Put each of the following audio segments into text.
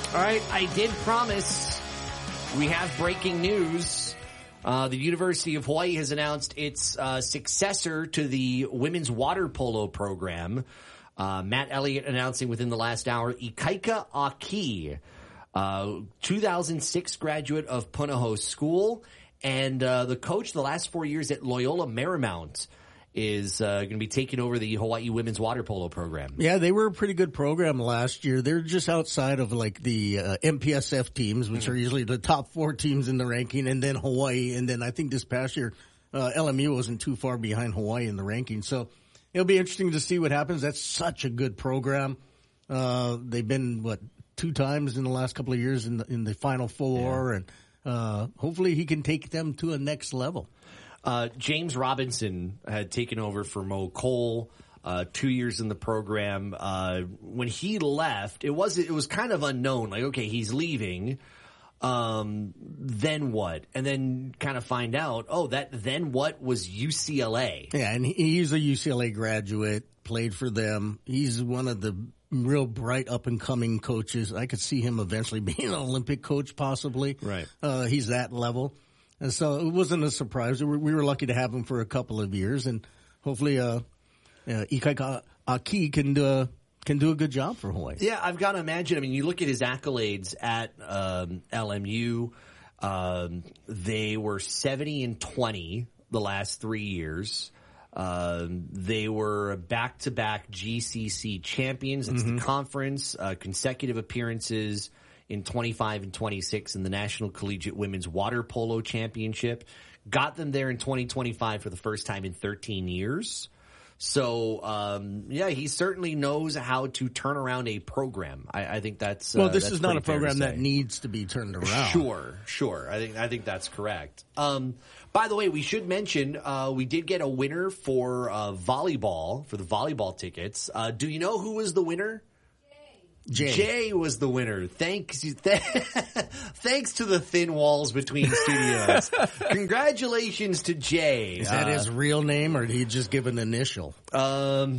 All right, I did promise we have breaking news. The University of Hawaii has announced its successor to the women's water polo program. Matt Elliott announcing within the last hour, Ikaika Aki, 2006 graduate of Punahou School, and the coach the last 4 years at Loyola Marymount is going to be taking over the Hawaii women's water polo program. Yeah, they were a pretty good program last year. They're just outside of like the MPSF teams, which are usually the top 4 teams in the ranking, and then Hawaii. And then I think this past year, LMU wasn't too far behind Hawaii in the ranking. So it'll be interesting to see what happens. That's such a good program. They've been, 2 times in the last couple of years in the Final Four, and hopefully he can take them to a next level. James Robinson had taken over for Mo Cole, 2 years in the program. When he left, it was kind of unknown. Like, okay, he's leaving. Then what? And then kind of find out, then what was UCLA. Yeah, and he's a UCLA graduate, played for them. He's one of the real bright up-and-coming coaches. I could see him eventually being an Olympic coach, possibly. Right. He's that level. And so it wasn't a surprise. We were lucky to have him for a couple of years, and hopefully Ikaika Aki can do a good job for Hawaii. Yeah, I've got to imagine. I mean, you look at his accolades at LMU. They were 70-20 the last 3 years. They were back-to-back GCC champions. It's the conference, consecutive appearances in 25 and 26 in the National Collegiate Women's Water Polo Championship. Got them there in 2025 for the first time in 13 years. So, he certainly knows how to turn around a program. I think that's this is not a program that needs to be turned around. Sure. I think that's correct. By the way, we should mention we did get a winner for volleyball, for the volleyball tickets. Do you know who was the winner? Jay was the winner. Thanks to the thin walls between studios. Congratulations to Jay. Is that his real name, or did he just give an initial? That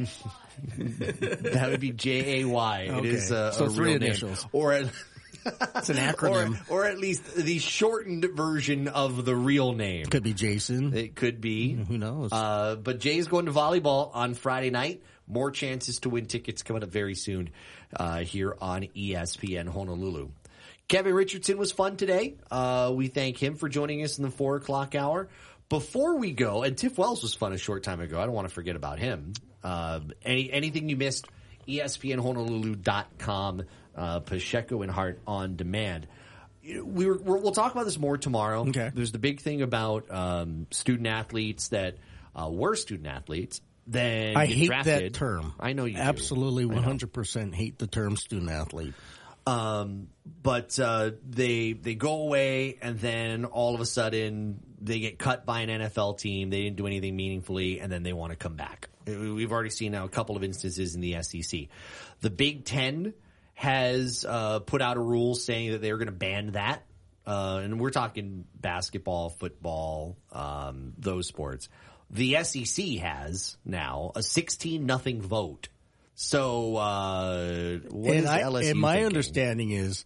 would be Jay. Okay. It is a 3 real initials. Name. Or it's an acronym. Or at least the shortened version of the real name. Could be Jason. It could be. Who knows? But Jay's going to volleyball on Friday night. More chances to win tickets coming up very soon here on ESPN Honolulu. Kevin Richardson was fun today. We thank him for joining us in the 4 o'clock hour. Before we go, and Tiff Wells was fun a short time ago. I don't want to forget about him. Anything you missed, ESPNHonolulu.com, Pacheco and Hart on demand. We'll talk about this more tomorrow. Okay. There's the big thing about student athletes that were student athletes. Then I hate drafted. that term. I know you absolutely 100% hate the term student athlete. But they go away, and then all of a sudden they get cut by an NFL team. They didn't do anything meaningfully, and then they want to come back. We've already seen now a couple of instances in the SEC. The Big Ten has put out a rule saying that they're going to ban that. And we're talking basketball, football, those sports. The SEC has now a 16-0 vote. So, what is LSU and my thinking? Understanding is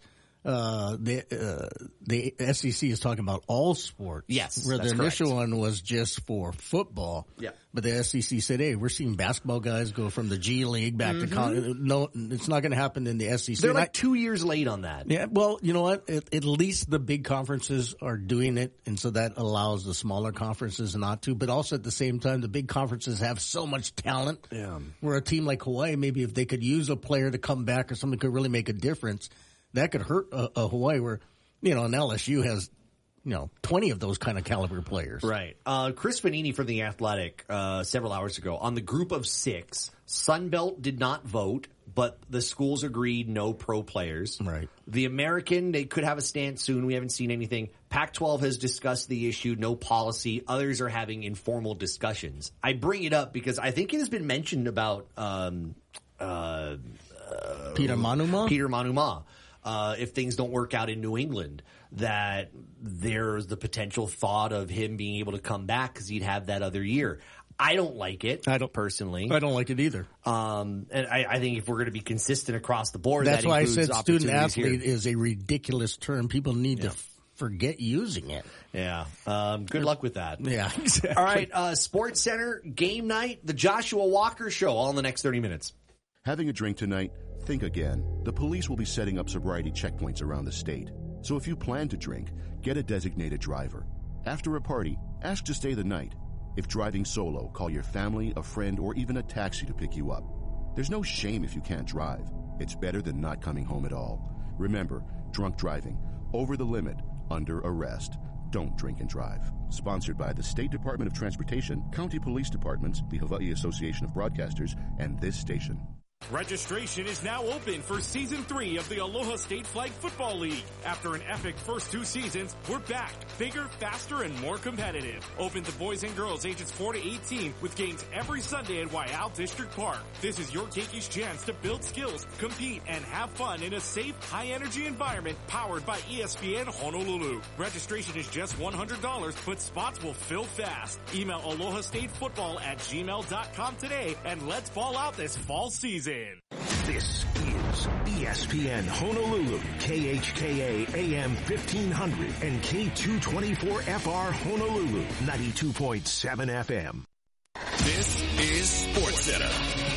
the SEC is talking about all sports. Yes, where that's the initial correct. one was just for football. Yeah. But the SEC said, "Hey, we're seeing basketball guys go from the G League back to college." No, it's not going to happen in the SEC. They're like 2 years late on that. Yeah, well, you know what? At least the big conferences are doing it, and so that allows the smaller conferences not to. But also at the same time, the big conferences have so much talent. Yeah. Where a team like Hawaii, maybe if they could use a player to come back or something could really make a difference, that could hurt a Hawaii where, an LSU has, 20 of those kind of caliber players. Right. Chris Vanini from The Athletic several hours ago, on the group of 6, Sunbelt did not vote, but the schools agreed no pro players. Right. The American, they could have a stance soon. We haven't seen anything. Pac-12 has discussed the issue, no policy. Others are having informal discussions. I bring it up because I think it has been mentioned about Peter Manuma. If things don't work out in New England, that there's the potential thought of him being able to come back because he'd have that other year. I don't like it. I don't personally. I don't like it either. And I think if we're going to be consistent across the board, that's that why I said student athlete is a ridiculous term. People need to forget using it. Yeah. Good luck with that. Yeah. Exactly. All right. Sports Center game night, the Joshua Walker Show, all in the next 30 minutes. Having a drink tonight? Think again. The police will be setting up sobriety checkpoints around the state. So if you plan to drink, get a designated driver. After a party, ask to stay the night. If driving solo, call your family, a friend, or even a taxi to pick you up. There's no shame if you can't drive. It's better than not coming home at all. Remember, drunk driving, over the limit, under arrest. Don't drink and drive. Sponsored by the State Department of Transportation, County Police Departments, the Hawaii Association of Broadcasters, and this station. Registration is now open for Season 3 of the Aloha State Flag Football League. After an epic first 2 seasons, we're back. Bigger, faster, and more competitive. Open to boys and girls ages 4 to 18 with games every Sunday at Waiau District Park. This is your Keikis chance to build skills, compete, and have fun in a safe, high-energy environment powered by ESPN Honolulu. Registration is just $100, but spots will fill fast. Email alohastatefootball@gmail.com today, and let's ball out this fall season. This is ESPN Honolulu, KHKA AM 1500 and K224FR Honolulu, 92.7 FM. This is Sports Center.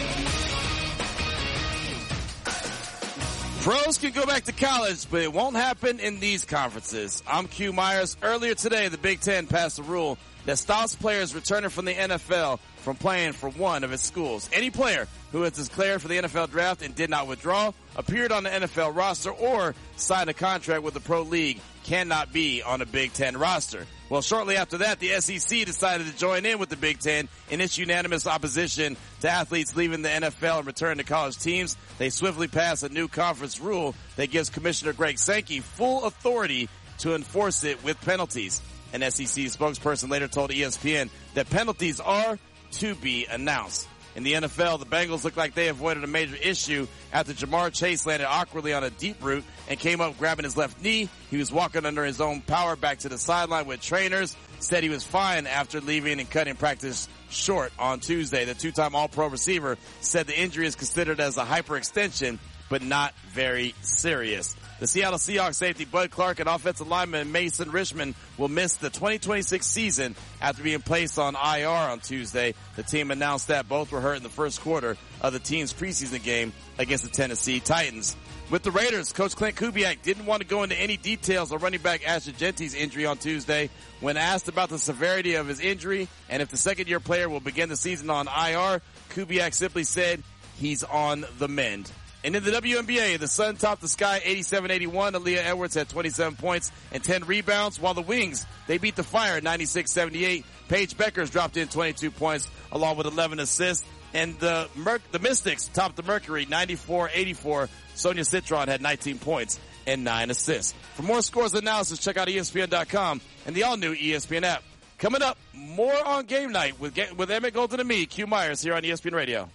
Pros can go back to college, but it won't happen in these conferences. I'm Q Myers. Earlier today, the Big Ten passed a rule that stops players returning from the NFL from playing for one of its schools. Any player who has declared for the NFL draft and did not withdraw, appeared on the NFL roster, or signed a contract with the pro league cannot be on a Big Ten roster. Well, shortly after that, the SEC decided to join in with the Big Ten in its unanimous opposition to athletes leaving the NFL and returning to college teams. They swiftly passed a new conference rule that gives Commissioner Greg Sankey full authority to enforce it with penalties. An SEC spokesperson later told ESPN that penalties are to be announced. In the NFL, the Bengals look like they avoided a major issue after Jamar Chase landed awkwardly on a deep route and came up grabbing his left knee. He was walking under his own power back to the sideline with trainers. Said he was fine after leaving and cutting practice short on Tuesday. The two-time All-Pro receiver said the injury is considered as a hyperextension, but not very serious. The Seattle Seahawks safety Bud Clark and offensive lineman Mason Richmond will miss the 2026 season after being placed on IR on Tuesday. The team announced that both were hurt in the first quarter of the team's preseason game against the Tennessee Titans. With the Raiders, Coach Clint Kubiak didn't want to go into any details on running back Ashton Genty's injury on Tuesday. When asked about the severity of his injury and if the second-year player will begin the season on IR, Kubiak simply said he's on the mend. And in the WNBA, the Sun topped the Sky 87-81. Aaliyah Edwards had 27 points and 10 rebounds, while the Wings, they beat the Fire 96-78. Paige Beckers dropped in 22 points along with 11 assists. And the Mystics topped the Mercury 94-84. Sonia Citron had 19 points and 9 assists. For more scores and analysis, check out ESPN.com and the all-new ESPN app. Coming up, more on game night with Emmett Golden and me, Q Myers, here on ESPN Radio.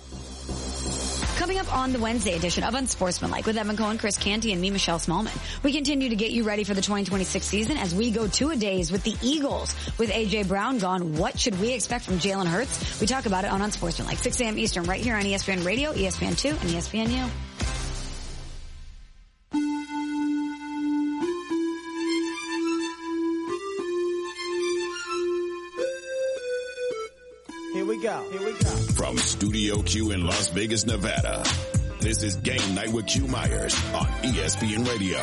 Coming up on the Wednesday edition of Unsportsmanlike with Evan Cohen, Chris Canty, and me, Michelle Smallman. We continue to get you ready for the 2026 season as we go two-a-days with the Eagles. With A.J. Brown gone, what should we expect from Jalen Hurts? We talk about it on Unsportsmanlike, 6 a.m. Eastern, right here on ESPN Radio, ESPN2, and ESPNU. Here we go. From Studio Q in Las Vegas, Nevada, this is Game Night with Q Myers on ESPN Radio.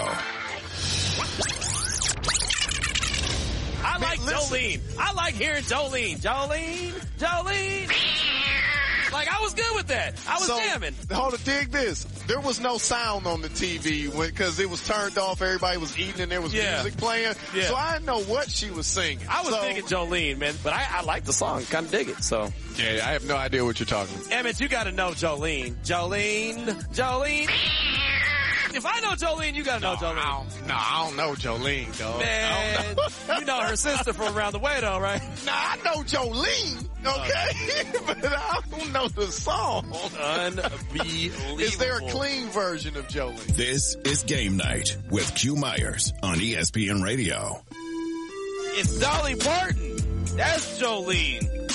I like Jolene. I like hearing Jolene. Jolene. Like, I was good with that. I was jamming. Hold on, dig this. There was no sound on the TV because it was turned off. Everybody was eating and there was music playing. Yeah. So I didn't know what she was singing. I was digging Jolene, man, but I like the song. Kind of dig it, so. Yeah, I have no idea what you're talking about. Emmett, you gotta know Jolene. Jolene. If I know Jolene, you gotta know Jolene. I don't know Jolene, dog. Man, you know her sister from around the way, though, right? Nah, I know Jolene, okay? But I don't know the song. Unbelievable. Is there a clean version of Jolene? This is Game Night with Q Myers on ESPN Radio. It's Dolly Parton. That's Jolene.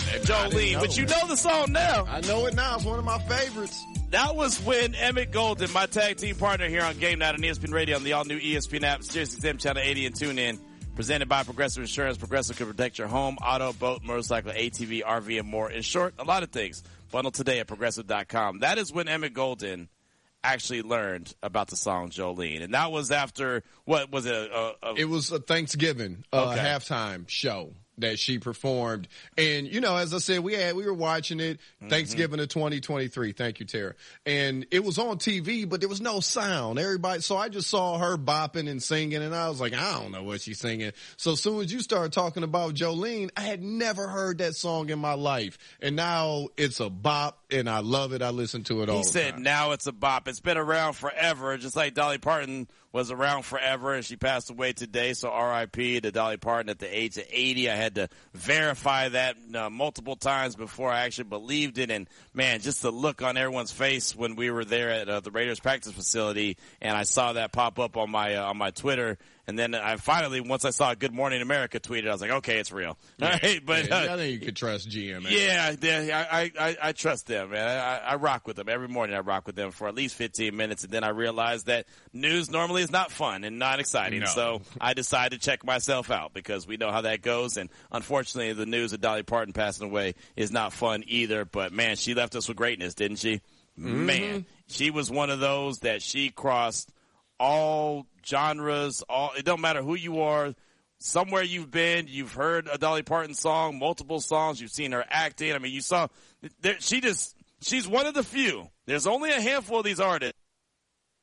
Jolene, but you know the song now. I know it now. It's one of my favorites. That was when Emmett Golden, my tag team partner here on Game Night on ESPN Radio on the all-new ESPN app, SiriusXM Channel 80 and TuneIn, presented by Progressive Insurance. Progressive can protect your home, auto, boat, motorcycle, ATV, RV, and more. In short, a lot of things. Bundle today at Progressive.com. That is when Emmett Golden actually learned about the song Jolene. And that was after, what was it? It was a Thanksgiving halftime show that she performed. And, you know, as I said, we were watching it, Thanksgiving of 2023. Thank you, Tara. And it was on TV, but there was no sound. So I just saw her bopping and singing, and I was like, I don't know what she's singing. So as soon as you started talking about Jolene, I had never heard that song in my life. And now it's a bop, and I love it. I listen to it all the time. He said, now it's a bop. It's been around forever, just like Dolly Parton was around forever, and she passed away today. So R.I.P. to Dolly Parton at the age of 80. I had to verify that multiple times before I actually believed it. And, man, just the look on everyone's face when we were there at the Raiders practice facility, and I saw that pop up on my Twitter. And then I finally, once I saw Good Morning America tweeted, I was like, okay, it's real. Yeah. All right, but I think you could trust GM. I trust them, man. I rock with them every morning. I rock with them for at least 15 minutes, and then I realized that news normally is not fun and not exciting. No. So I decided to check myself out because we know how that goes. And unfortunately, the news of Dolly Parton passing away is not fun either. But man, she left us with greatness, didn't she? Mm-hmm. Man, she was one of those that she crossed all genres. It don't matter who you are. Somewhere you've been, you've heard a Dolly Parton song, multiple songs. You've seen her acting. I mean, you saw she's one of the few. There's only a handful of these artists